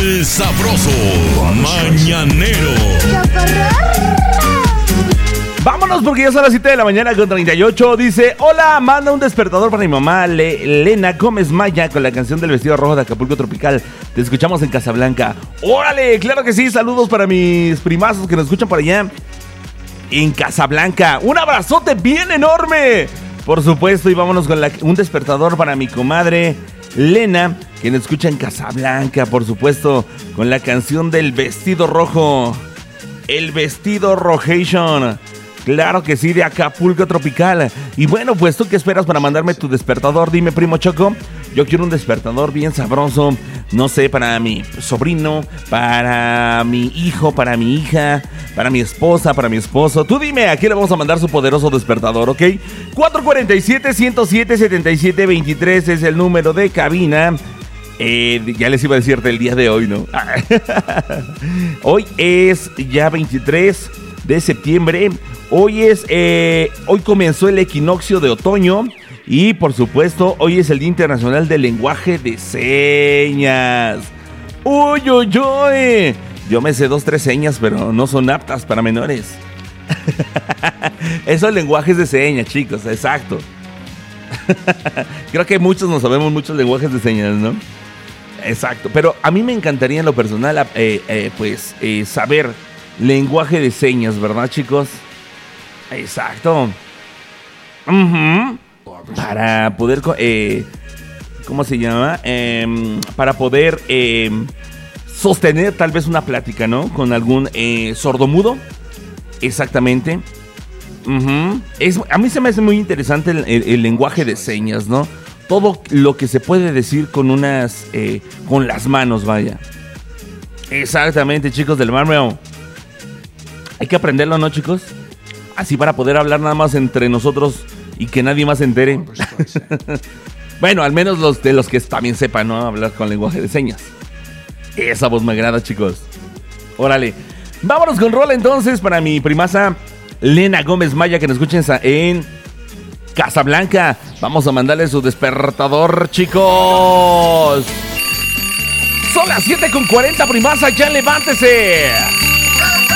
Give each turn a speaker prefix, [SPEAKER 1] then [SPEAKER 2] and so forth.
[SPEAKER 1] El sabroso mañanero.
[SPEAKER 2] Vámonos porque ya son las 7 de la mañana con 38. Dice, hola, manda un despertador para mi mamá, Elena Gómez Maya, con la canción del vestido rojo de Acapulco Tropical. Te escuchamos en Casablanca. ¡Órale! Claro que sí, saludos para mis primazos que nos escuchan por allá en Casablanca. ¡Un abrazote bien enorme! Por supuesto, y vámonos con un despertador para mi comadre Lena, que nos escucha en Casablanca, por supuesto, con la canción del vestido rojo. El vestido rojation. Claro que sí, de Acapulco Tropical. Y bueno, pues, ¿tú qué esperas para mandarme tu despertador? Dime, primo Choco. Yo quiero un despertador bien sabroso. No sé, para mi sobrino, para mi hijo, para mi hija, para mi esposa, para mi esposo. Tú dime, ¿a quién le vamos a mandar su poderoso despertador, ok? 447-107-7723 es el número de cabina. Ya les iba a decirte el día de hoy, ¿no? Hoy es ya 23 de septiembre. Hoy comenzó el equinoccio de otoño. Y por supuesto, hoy es el Día Internacional del Lenguaje de Señas. ¡Uy, uy, uy! Yo me sé 2-3 señas, pero no son aptas para menores. Esos lenguajes de señas, chicos, exacto. Creo que muchos no sabemos muchos lenguajes de señas, ¿no? Exacto, pero a mí me encantaría en lo personal, saber lenguaje de señas, ¿verdad, chicos? Exacto. Para poder, ¿cómo se llama? Para poder sostener tal vez una plática, ¿no? Con algún sordomudo. Exactamente. A mí se me hace muy interesante el lenguaje de señas, ¿no? Todo lo que se puede decir con con las manos, vaya. Exactamente, chicos del Marmeo. Hay que aprenderlo, ¿no, chicos? Así para poder hablar nada más entre nosotros y que nadie más se entere. Bueno, al menos los que también sepan, ¿no? Hablar con lenguaje de señas. Esa voz me agrada, chicos. Órale. Vámonos con rola entonces para mi primaza Lena Gómez Maya, que nos escuchen en Casablanca. Vamos a mandarle su despertador, chicos. Son las 7:40, primaza, ya levántese.